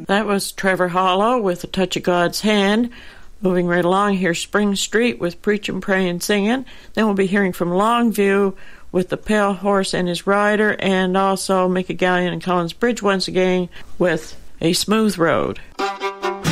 That was Trevor Hollow with A Touch of God's Hand. Moving right along, here's Spring Street with Preachin', Prayin', Singin'. Then we'll be hearing from Longview with The Pale Horse and His Rider, and also Mickey Gallion and Collins Bridge once again with A Smooth Road.